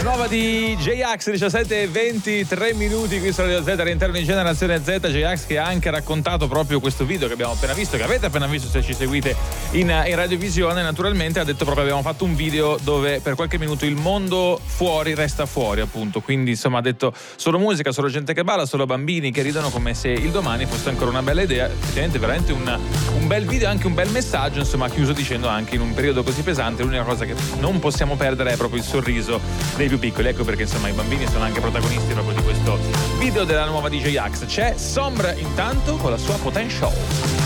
nuova di J-Ax, 17:23 minuti qui su Radio Z all'interno di Generazione Z. J-Ax che ha anche raccontato proprio questo video che abbiamo appena visto, che avete appena visto se ci seguite in radiovisione. Naturalmente ha detto proprio, abbiamo fatto un video dove per qualche minuto il mondo fuori resta fuori, appunto. Quindi insomma ha detto solo musica, solo gente che balla, solo bambini che ridono, come se il domani fosse ancora una bella idea. Effettivamente veramente un bel video, anche un bel messaggio, insomma, chiuso dicendo anche in un periodo così pesante l'unica cosa che non possiamo perdere è proprio il sorriso dei più piccoli. Ecco perché insomma i bambini sono anche protagonisti proprio di questo video della nuova DJ Axe. C'è Sombre intanto con la sua Potential.